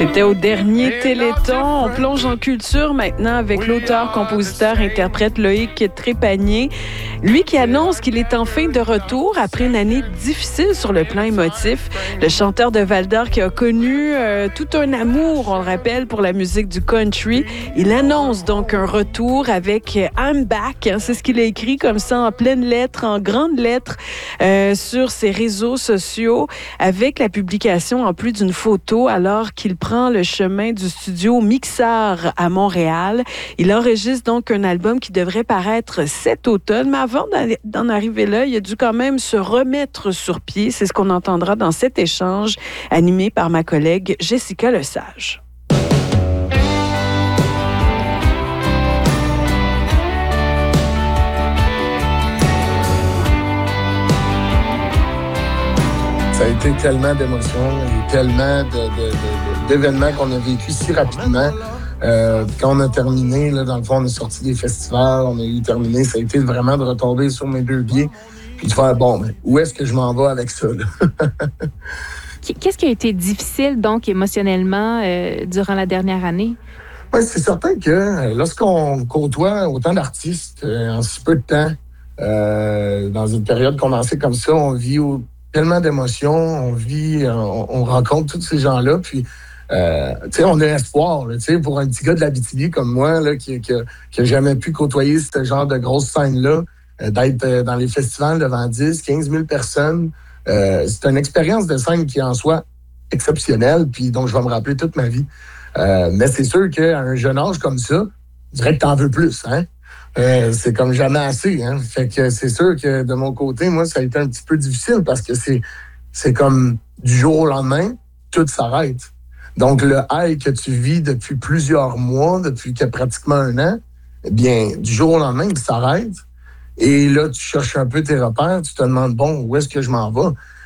C'était au dernier Téléthon. On plonge en culture maintenant avec l'auteur, compositeur, interprète Loïc Trépanier. Lui qui annonce qu'il est enfin de retour après une année difficile sur le plan émotif. Le chanteur de Val-d'Or qui a connu tout un amour, on le rappelle, pour la musique du country. Il annonce donc un retour avec I'm Back. C'est ce qu'il a écrit comme ça en pleine lettre, en grande lettre sur ses réseaux sociaux avec la publication en plus d'une photo alors qu'il prend le chemin du studio Mixar à Montréal. Il enregistre donc un album qui devrait paraître cet automne, mais avant d'en arriver là, il a dû quand même se remettre sur pied. C'est ce qu'on entendra dans cet échange animé par ma collègue Jessica Lesage. Ça a été tellement d'émotions et tellement d'événements qu'on a vécu si rapidement. Quand on a terminé, là, dans le fond, on a sorti des festivals, on a eu terminé. Ça a été vraiment de retomber sur mes deux pieds puis de faire, bon, ben, où est-ce que je m'en vais avec ça, là? Qu'est-ce qui a été difficile, donc, émotionnellement, durant la dernière année? Oui, c'est certain que lorsqu'on côtoie autant d'artistes en si peu de temps, dans une période condensée comme ça, on vit tellement d'émotions, on rencontre tous ces gens-là, puis tu sais, on a espoir, tu sais, pour un petit gars de l'Abitibi comme moi, là, qui a jamais pu côtoyer ce genre de grosse scène-là, d'être dans les festivals devant 10, 15 000 personnes. C'est une expérience de scène qui est en soi exceptionnelle, puis dont je vais me rappeler toute ma vie. Mais c'est sûr qu'à un jeune âge comme ça, je dirais que t'en veux plus, hein? C'est comme jamais assez, hein? Fait que c'est sûr que de mon côté, moi, ça a été un petit peu difficile parce que c'est comme du jour au lendemain, tout s'arrête. Donc, le high que tu vis depuis plusieurs mois, depuis pratiquement un an, eh bien, du jour au lendemain, il s'arrête. Et là, tu cherches un peu tes repères, tu te demandes, bon, où est-ce que je m'en vais?